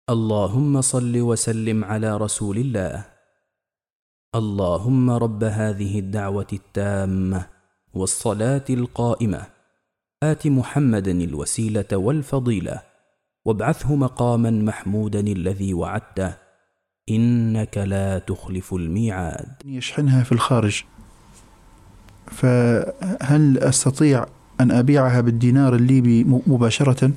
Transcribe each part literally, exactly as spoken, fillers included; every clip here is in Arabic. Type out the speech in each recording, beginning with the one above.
اللهم صل وسلم على رسول الله. اللهم رب هذه الدعوة التامة والصلاة القائمة آت محمدا الوسيلة والفضيلة وابعثه مقاما محمودا الذي وعدته إنك لا تخلف الميعاد. يشحنها في الخارج، فهل أستطيع أن أبيعها بالدينار الليبي مباشرة؟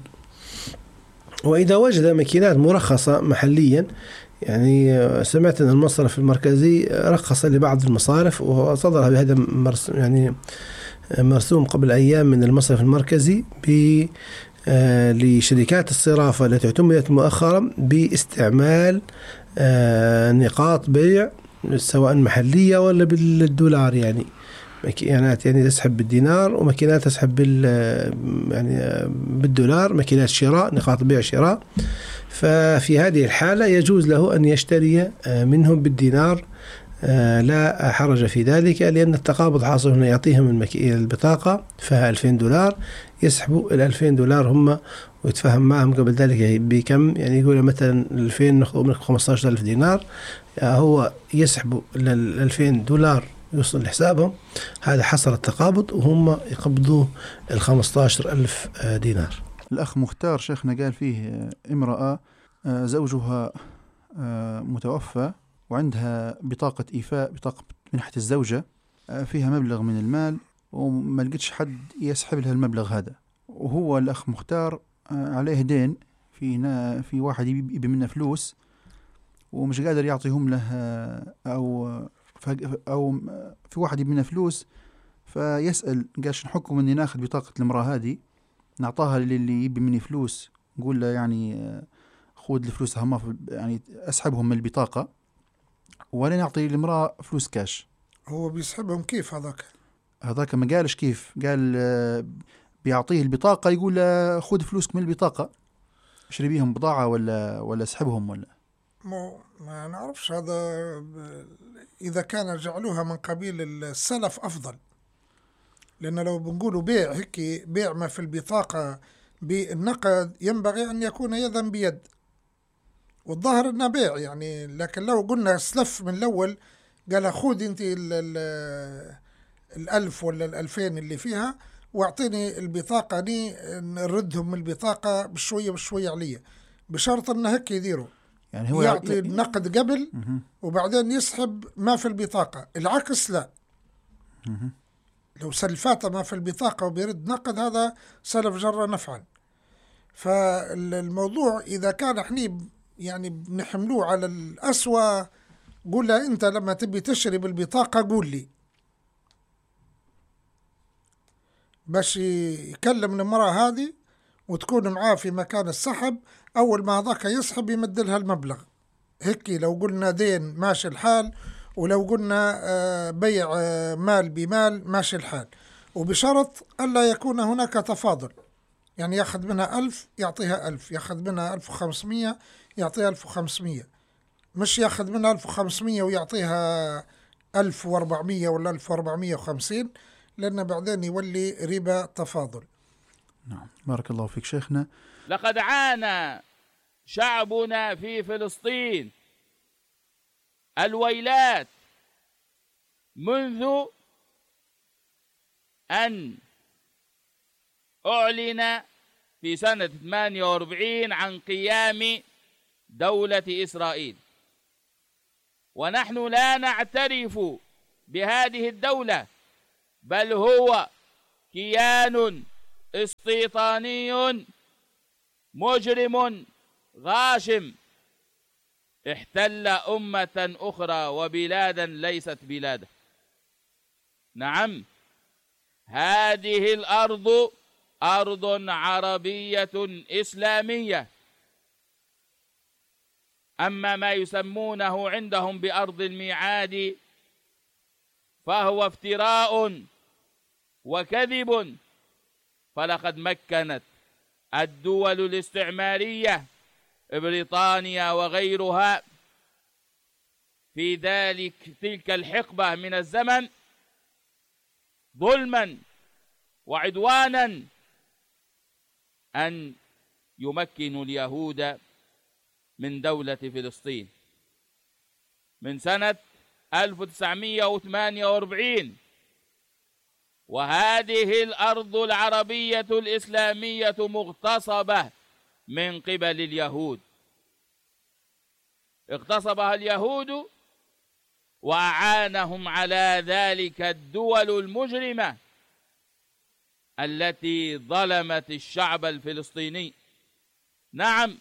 وإذا وجد ماكينات مرخصة محليا، يعني سمعت أن المصرف المركزي رخص لبعض المصارف وصدر بهذا مرسوم، يعني مرسوم قبل أيام من المصرف المركزي ب لشركات الصرافة التي اعتمدت مؤخرا باستعمال نقاط بيع سواء محلية ولا بالدولار، يعني ماكينات يعني تسحب بالدينار وماكينات تسحب بال يعني بالدولار، ماكينات شراء، نقاط بيع شراء. ففي هذه الحالة يجوز له أن يشتري منهم بالدينار، لا حرج في ذلك، لأن التقابض حاصل هنا. يعطيهم البطاقة فيها ألفين دولار، يسحبوا الألفين دولار هم ويتفهم معهم قبل ذلك بكم، يعني يقول مثلا ألفين نأخذ منك خمسة عشر ألف دينار، هو يسحبوا الألفين دولار يوصل لحسابهم، هذا حصل التقابض وهم يقبضوا الخمسة عشر ألف دينار. الأخ مختار شيخنا قال فيه امرأة زوجها متوفى وعندها بطاقة إيفاء، بطاقة منحة الزوجة فيها مبلغ من المال وما لقيتش حد يسحب لها المبلغ هذا، وهو الأخ مختار عليه دين في في واحد يبي منه فلوس ومش قادر يعطيهم له، أو أو في واحد يبي منه فلوس، فيسأل قاش نحكم إني ناخذ بطاقة المرأة هذه نعطاها للي يبي مني فلوس، نقول له يعني خذ الفلوس هم يعني أسحبهم من البطاقة ولا نعطي المرأة فلوس كاش. هو بيسحبهم كيف هذاك؟ هذاك ما قالش كيف، قال بيعطيه البطاقة يقول له خذ فلوسك من البطاقة اشتري بيهم بضاعة ولا ولا اسحبهم ولا مو ما نعرفش هذا. إذا كان جعلوها من قبيل السلف أفضل، لأن لو بنقولوا بيع هيك بيع ما في البطاقة بالنقد ينبغي أن يكون يدا بيد، والظاهر إنه بيع يعني. لكن لو قلنا سلف من الأول قال خذ أنت الألف ولا الألفين اللي فيها واعطيني البطاقة دي نردهم من البطاقة بشوية بشوية عليا، بشرط إنه هيك يديروا، يعني هو يعطي ي... النقد قبل م- وبعدين يسحب ما في البطاقة. العكس لا، م- لو سلفاته ما في البطاقة وبيرد نقد هذا سلف جر نفعا. فالموضوع إذا كان احنا يعني بنحملوه على الأسوأ، قول له أنت لما تبي تشتري بالبطاقة قول لي، باش يكلم المرأة هذه وتكون معاه في مكان السحب، أول ما هذاك يسحب يمدلها المبلغ. هيك لو قلنا دين ماشي الحال، ولو قلنا بيع مال بمال ماشي الحال، وبشرط ألا يكون هناك تفاضل، يعني يأخذ منها ألف يعطيها ألف، يأخذ منها ألف وخمسمية يعطيها ألف وخمسمية، مش يأخذ منها ألف وخمسمية ويعطيها ألف وأربعمية ولا ألف وأربعمية وخمسين، لأن بعدين يولي ربا تفاضل. نعم، بارك الله فيك شيخنا. لقد عانى شعبنا في فلسطين الويلات منذ أن أعلن في سنة ثمانية وأربعين عن قيام دولة إسرائيل، ونحن لا نعترف بهذه الدولة، بل هو كيان استيطاني مجرم غاشم احتل أمة أخرى وبلادا ليست بلاده. نعم، هذه الأرض أرض عربية إسلامية، أما ما يسمونه عندهم بأرض الميعاد فهو افتراء وكذب. فلقد مكنت الدول الاستعمارية بريطانيا وغيرها في ذلك تلك الحقبة من الزمن ظلما وعدوانا أن يمكنوا اليهود من دولة فلسطين من سنة ألف وتسعمائة وثمانية وأربعين، وهذه الأرض العربية الإسلامية مغتصبة من قبل اليهود، اغتصبها اليهود وأعانهم على ذلك الدول المجرمة التي ظلمت الشعب الفلسطيني. نعم،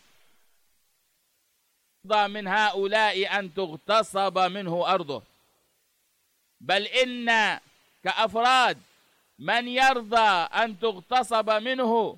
من هؤلاء أن تغتصب منه أرضه، بل إن كأفراد من يرضى أن تغتصب منه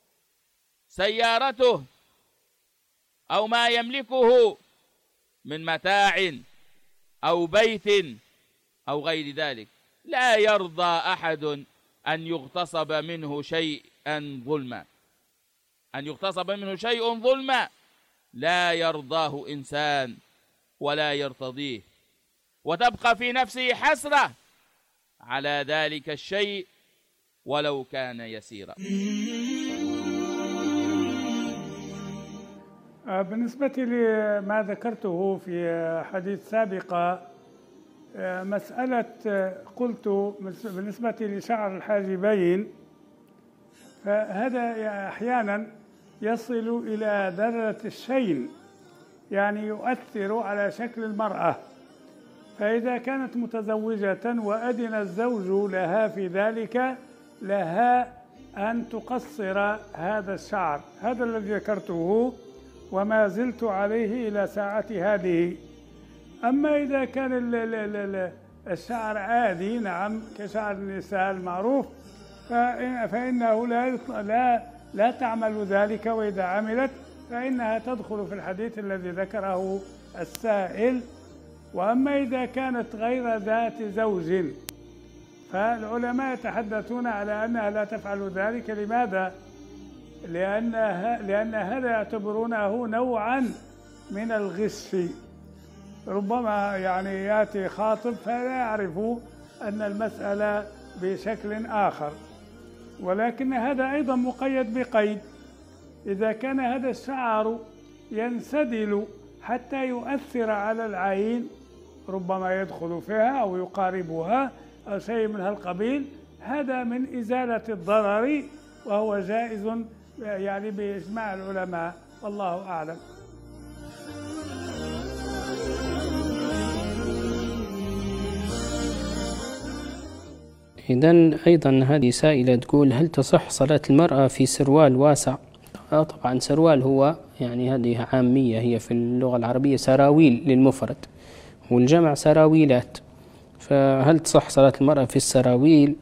سيارته أو ما يملكه من متاع أو بيت أو غير ذلك. لا يرضى أحد أن يغتصب منه شيئا ظلما، أن يغتصب منه شيء ظلما لا يرضاه إنسان ولا يرتضيه، وتبقى في نفسه حسرة على ذلك الشيء ولو كان يسيرا. بالنسبة لما ذكرته في حديث سابقة، مسألة قلت بالنسبة لشعر الحاجبين، فهذا أحيانا يصل إلى درجة الشين، يعني يؤثر على شكل المرأة. فإذا كانت متزوجة وأذن الزوج لها في ذلك، لها أن تقصر هذا الشعر. هذا الذي ذكرته وما زلت عليه إلى ساعتي هذه. أما إذا كان الشعر عادي، نعم، كشعر النساء المعروف، فإنه لا لا لا تعمل ذلك، وإذا عملت فإنها تدخل في الحديث الذي ذكره السائل. وأما إذا كانت غير ذات زوج، فالعلماء يتحدثون على أنها لا تفعل ذلك. لماذا؟ لأنها لأن هذا يعتبرونه نوعا من الغش. ربما يعني يأتي خاطب فلا يعرف أن المسألة بشكل آخر، ولكن هذا أيضا مقيد بقيد. إذا كان هذا الشعر ينسدل حتى يؤثر على العين، ربما يدخل فيها أو يقاربها أو شيء من هالقبيل، هذا من إزالة الضرر، وهو جائز يعني بإجماع العلماء، والله أعلم. إذن أيضا هذه سائلة تقول: هل تصح صلاة المرأة في سروال واسع؟ آه طبعا سروال هو يعني هذه عامية، هي في اللغة العربية سراويل للمفرد، والجمع سراويلات. فهل تصح صلاة المرأة في السراويل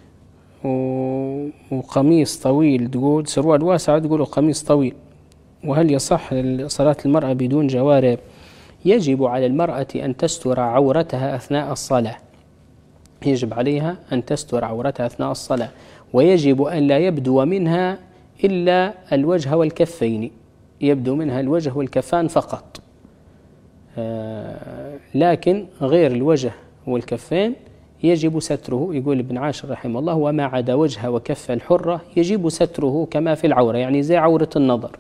وقميص طويل؟ تقول سروال واسع، تقول قميص طويل. وهل يصح صلاة المرأة بدون جوارب؟ يجب على المرأة أن تستر عورتها أثناء الصلاة، يجب عليها أن تستر عورتها أثناء الصلاة، ويجب أن لا يبدو منها إلا الوجه والكفين، يبدو منها الوجه والكفان فقط، آه لكن غير الوجه والكفين يجب ستره. يقول ابن عاشر رحمه الله: وما عدا وجه وكف الحرة يجب ستره كما في العورة، يعني زي عورة النظر.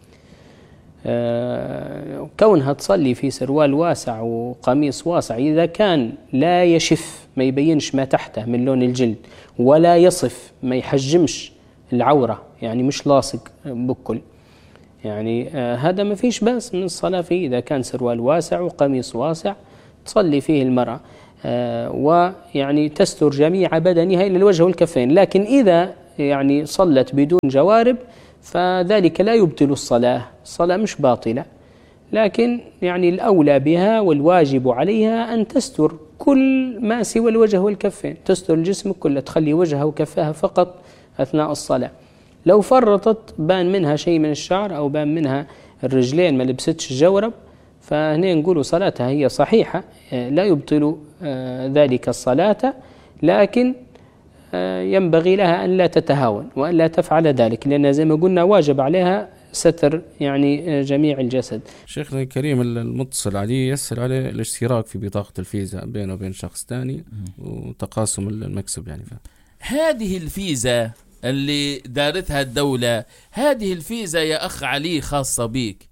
آه كونها تصلي في سروال واسع وقميص واسع، إذا كان لا يشف، ما يبينش ما تحته من لون الجلد، ولا يصف، ما يحجمش العورة، يعني مش لاصق بكل، يعني آه هذا ما فيش بأس من الصلاة فيه. إذا كان سروال واسع وقميص واسع تصلي فيه المرأة، آه ويعني تستر جميع بدنها إلى الوجه والكفين. لكن إذا يعني صلت بدون جوارب فذلك لا يبطل الصلاة، الصلاة مش باطلة، لكن يعني الأولى بها والواجب عليها أن تستر كل ما سوى الوجه والكفين، تستر الجسم كله، تخلي وجهها وكفها فقط أثناء الصلاة. لو فرطت بان منها شيء من الشعر أو بان منها الرجلين ما لبستش جورب، فهنا نقولوا صلاتها هي صحيحة، لا يبطل ذلك الصلاة، لكن ينبغي لها أن لا تتهاون وأن لا تفعل ذلك، لأن زي ما قلنا واجب عليها ستر يعني جميع الجسد. شيخنا الكريم، المتصل عليه يسأل على الاشتراك في بطاقة الفيزا بينه وبين شخص ثاني وتقاسم المكسب. يعني فهم. هذه الفيزا اللي دارتها الدولة، هذه الفيزا يا أخ علي خاصة بيك،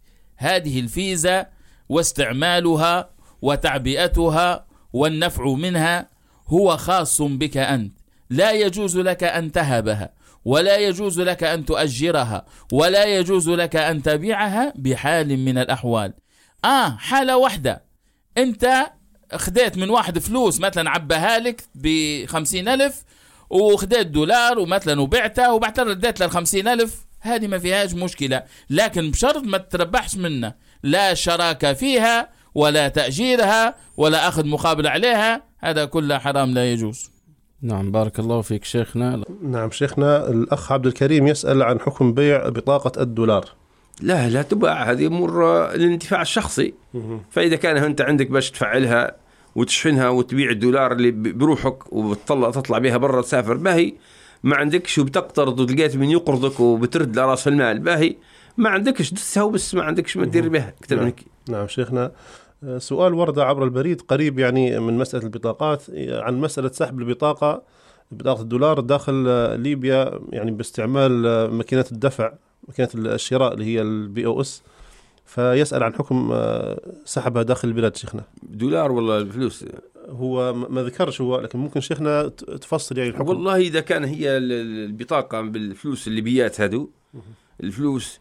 هذه الفيزا واستعمالها وتعبئتها والنفع منها هو خاص بك أنت، لا يجوز لك أن تهبها، ولا يجوز لك أن تؤجرها، ولا يجوز لك أن تبيعها بحال من الأحوال. آه حالة واحدة، أنت خديت من واحد فلوس مثلا عبها لك بخمسين ألف وخديت دولار ومثلا وبعتها وبعتها رديت للخمسين ألف، هذه ما فيهاش مشكلة، لكن بشرط ما تتربحش منها، لا شراكة فيها ولا تأجيرها ولا أخذ مقابل عليها، هذا كله حرام لا يجوز. نعم بارك الله فيك شيخنا. نعم شيخنا، الأخ عبد الكريم يسأل عن حكم بيع بطاقة الدولار. لا لا تباع، هذه أمور الانتفاع الشخصي. فإذا كان أنت عندك باش تفعلها وتشحنها وتبيع الدولار اللي بروحك وتطلع تطلع بها برا تسافر باهي، ما عندكش وبتقترض وتلقيت من يقرضك وبترد لراس المال باهي، ما عندكش دسها وبس، ما عندكش ما تدير بها أكثر نعم. منك. نعم شيخنا، سؤال ورد عبر البريد قريب يعني من مسألة البطاقات، عن مسألة سحب البطاقة بطاقة الدولار داخل ليبيا يعني باستعمال ماكينات الدفع، ماكينة الشراء اللي هي البي او اس، فيسأل عن حكم سحبها داخل البلاد شيخنا. دولار ولا الفلوس؟ هو ما ذكرش هو، لكن ممكن شيخنا تفصل يعني الحكم. والله إذا كان هي البطاقة بالفلوس الليبيات هذو الفلوس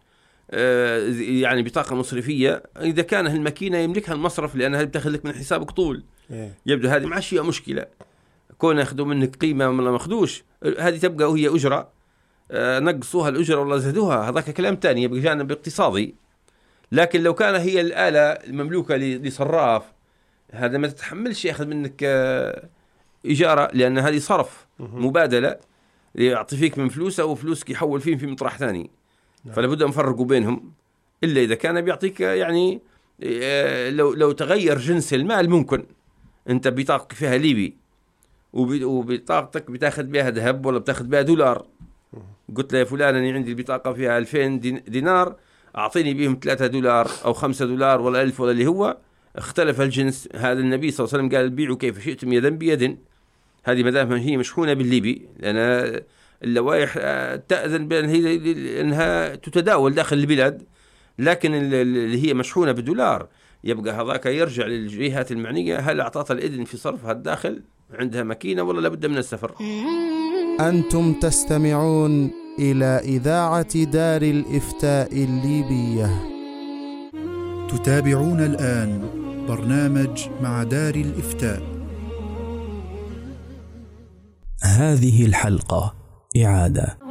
يعني بطاقة مصرفية، إذا كان الماكينة يملكها المصرف لأنها بتاخذ لك من حسابك طول، يبدو هذه ما فيها مشكلة، كون ياخذوا منك قيمة ولا ما ياخذوش هذه تبقى وهي أجرة، نقصوها الأجرة ولا زادوها هذاك كلام تاني يبقى جانب اقتصادي. لكن لو كان هي الآلة المملوكة لصراف هذا ما تتحملش ياخذ منك إجارة، لأن هذه صرف مبادلة يعطي فيك من فلوسه وفلوسك يحول فيه في مطرح ثاني. فلا بد نفرقوا بينهم، إلا إذا كان بيعطيك يعني لو لو تغير جنس المال ممكن أنت بطاقتك فيها ليبي وبطاقتك بتاخذ بها ذهب ولا بتاخذ بها دولار، قلت له يا فلان أنا عندي البطاقة فيها ألفين دينار أعطيني بهم ثلاثة دولار أو خمسة دولار ولا ألف ولا اللي هو، اختلف الجنس. هذا النبي صلى الله عليه وسلم قال بيعوا كيف شئتم يدا بيد، هذه مدام هي مشحونة بالليبي، لأن اللوائح تأذن بأن هي أنها تتداول داخل البلاد، لكن اللي هي مشحونة بالدولار يبقى هذاك يرجع للجهات المعنية، هل أعطت الإذن في صرفها الداخل عندها ماكينة ولا لابد من السفر. أنتم تستمعون إلى إذاعة دار الإفتاء الليبية. تتابعون الآن برنامج مع دار الإفتاء. هذه الحلقة إعادة